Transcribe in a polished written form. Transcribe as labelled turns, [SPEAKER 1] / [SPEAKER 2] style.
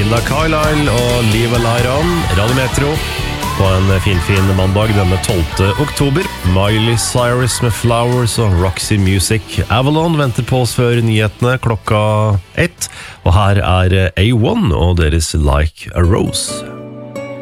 [SPEAKER 1] Linda Carlisle og Liv Lyron, Radio Metro på en fin mandag denne 12. oktober. Miley Cyrus med Flowers og Roxy Music. Avalon venter på oss før nyhetene klokka 1, og her er A1 og deres Like a Rose.